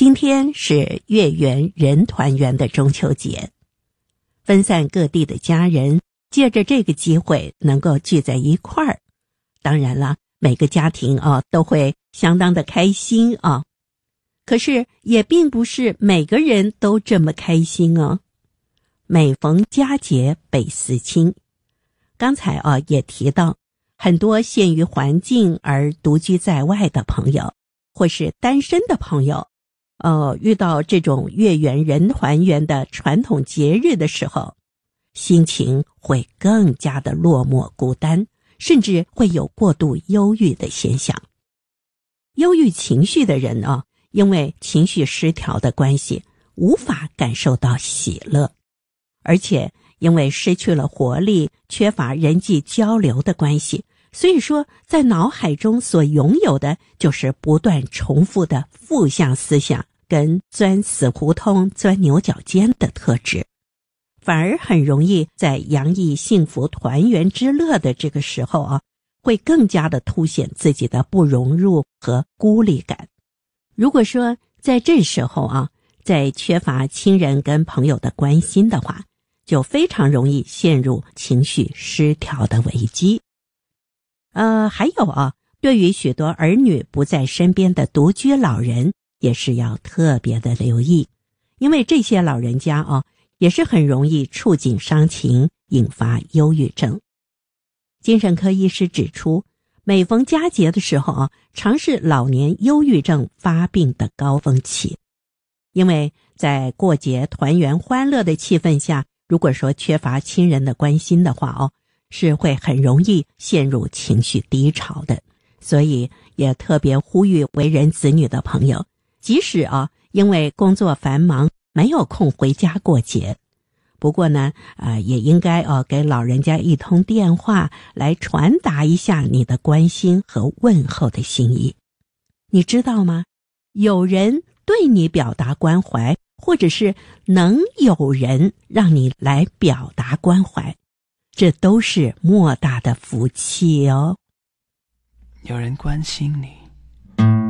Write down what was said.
今天是月圆人团圆的中秋节，分散各地的家人借着这个机会能够聚在一块儿。当然了，每个家庭都会相当的开心啊。可是也并不是每个人都这么开心哦。每逢佳节倍思亲，刚才也提到，很多限于环境而独居在外的朋友，或是单身的朋友，遇到这种月圆人团圆的传统节日的时候，心情会更加的落寞孤单，甚至会有过度忧郁的现象。忧郁情绪的人因为情绪失调的关系，无法感受到喜乐，而且因为失去了活力，缺乏人际交流的关系，所以说在脑海中所拥有的就是不断重复的负向思想跟钻死胡同钻牛角尖的特质，反而很容易在洋溢幸福团圆之乐的这个时候会更加的凸显自己的不融入和孤立感。如果说在这时候在缺乏亲人跟朋友的关心的话，就非常容易陷入情绪失调的危机。还有对于许多儿女不在身边的独居老人，也是要特别的留意，因为这些老人家也是很容易触景伤情，引发忧郁症。精神科医师指出，每逢佳节的时候常是老年忧郁症发病的高峰期。因为在过节团圆欢乐的气氛下，如果说缺乏亲人的关心的话是会很容易陷入情绪低潮的。所以也特别呼吁为人子女的朋友，即使因为工作繁忙没有空回家过节，不过呢也应该给老人家一通电话，来传达一下你的关心和问候的心意。你知道吗？有人对你表达关怀，或者是能有人让你来表达关怀，这都是莫大的福气哦。 有人关心你，